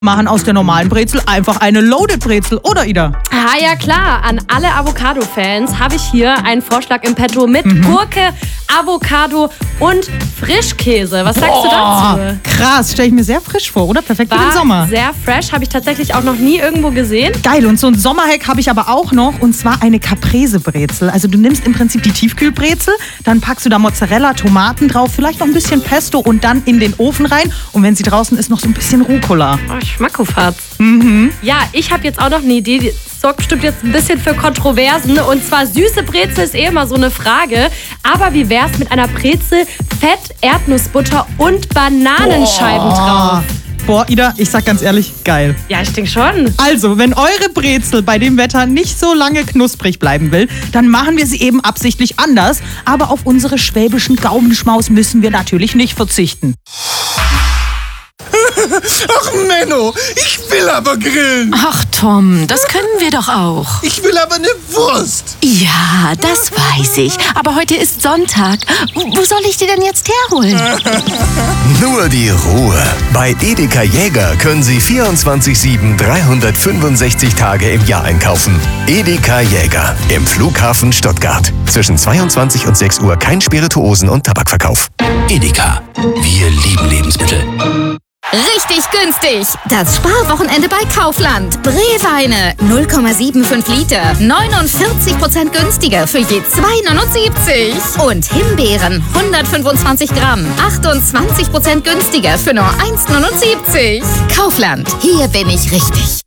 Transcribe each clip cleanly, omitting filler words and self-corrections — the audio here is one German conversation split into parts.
machen aus der normalen Brezel einfach eine Loaded Brezel, oder Ida? Ah ja klar, an alle Avocado-Fans habe ich hier einen Vorschlag im Petto mit Gurke, Avocado und Frischkäse. Was sagst du dazu? Krass, stelle ich mir sehr frisch vor, oder? Perfekt für den Sommer. Sehr fresh, habe ich tatsächlich auch noch nie irgendwo gesehen. Geil, und so ein Sommerhack habe ich aber auch noch, und zwar eine Caprese-Brezel. Also du nimmst im Prinzip die Tiefkühlbrezel, dann packst du da Mozzarella, Tomaten drauf, vielleicht noch ein bisschen Pesto und dann in den Ofen rein. Und wenn sie draußen ist, noch so ein bisschen Rucola. Oh, Schmackofatz. Ja, ich habe jetzt auch noch eine Idee, die sorgt bestimmt jetzt ein bisschen für Kontroversen. Und zwar süße Brezel ist immer so eine Frage. Aber wie wär's mit einer Brezel, Fett, Erdnussbutter und Bananenscheiben drauf? Boah, Ida, ich sag ganz ehrlich, geil. Ja, ich denke schon. Also, wenn eure Brezel bei dem Wetter nicht so lange knusprig bleiben will, dann machen wir sie eben absichtlich anders. Aber auf unsere schwäbischen Gaumenschmaus müssen wir natürlich nicht verzichten. Ach Menno, ich will aber grillen. Ach Tom, das können wir doch auch. Ich will aber eine Wurst. Ja, das weiß ich. Aber heute ist Sonntag. Wo soll ich die denn jetzt herholen? Nur die Ruhe. Bei Edeka Jäger können Sie 24/7, 365 Tage im Jahr einkaufen. Edeka Jäger im Flughafen Stuttgart. Zwischen 22 und 6 Uhr kein Spirituosen- und Tabakverkauf. Edeka, wir lieben Lebensmittel. Richtig günstig! Das Sparwochenende bei Kaufland. Breweine 0,75 Liter, 49% günstiger für je 2,79. Und Himbeeren 125 Gramm, 28% günstiger für nur 1,79. Kaufland, hier bin ich richtig.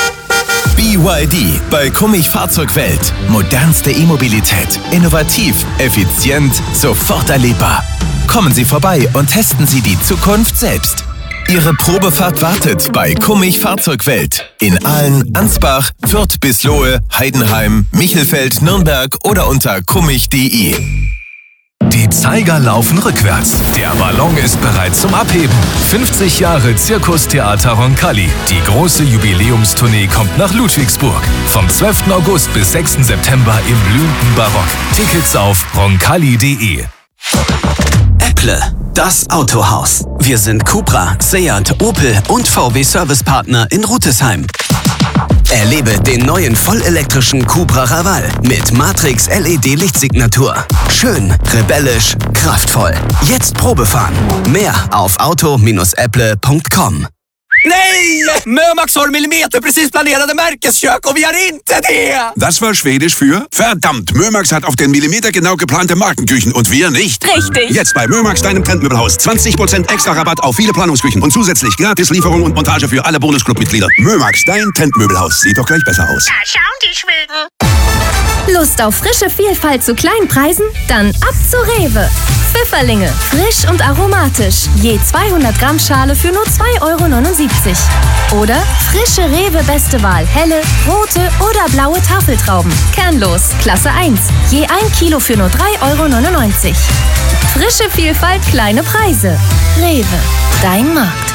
BYD bei Kummich Fahrzeugwelt. Modernste E-Mobilität. Innovativ, effizient, sofort erlebbar. Kommen Sie vorbei und testen Sie die Zukunft selbst. Ihre Probefahrt wartet bei Kummich Fahrzeugwelt. In Aalen, Ansbach, Fürth bis Lohe, Heidenheim, Michelfeld, Nürnberg oder unter kummich.de. Die Zeiger laufen rückwärts. Der Ballon ist bereit zum Abheben. 50 Jahre Zirkustheater Roncalli. Die große Jubiläumstournee kommt nach Ludwigsburg. Vom 12. August bis 6. September im blühenden Barock. Tickets auf roncalli.de. Apple, das Autohaus. Wir sind Cupra, Seat, Opel und VW Servicepartner in Rütesheim. Erlebe den neuen vollelektrischen Cupra Raval mit Matrix LED-Lichtsignatur. Schön, rebellisch, kraftvoll. Jetzt Probefahren. Mehr auf auto-apple.com. Nej! Mömax har millimeterprecis planerade märkeskök och vi har inte det! Das war Schwedisch für verdammt, Mömax hat auf den Millimeter genau geplante Markenküchen und wir nicht. Richtig. Jetzt bei Mömax, deinem Trendmöbelhaus. 20% extra Rabatt auf viele Planungsküchen und zusätzlich gratis Lieferung und Montage für alle Bonusclub-Mitglieder. Mömax, dein Trendmöbelhaus. Sieht doch gleich besser aus. Da schauen die Schweden. Lust auf frische Vielfalt zu kleinen Preisen? Dann ab zu Rewe. Pfifferlinge, frisch und aromatisch. Je 200 Gramm Schale für nur 2,79 €. Oder frische Rewe Beste Wahl, helle, rote oder blaue Tafeltrauben. Kernlos, Klasse 1. Je 1 Kilo für nur 3,99 €. Frische Vielfalt, kleine Preise. Rewe, dein Markt.